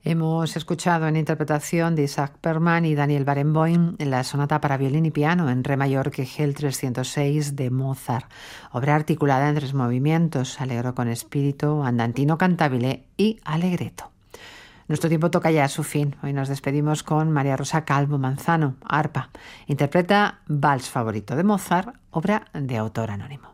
Hemos escuchado en interpretación de Isaac Perlman y Daniel Barenboim la sonata para violín y piano en re mayor Kegel 306 de Mozart, obra articulada en 3 movimientos, allegro con espíritu, andantino cantabile y allegretto. Nuestro tiempo toca ya a su fin. Hoy nos despedimos con María Rosa Calvo Manzano, arpa. Interpreta Vals favorito de Mozart, obra de autor anónimo.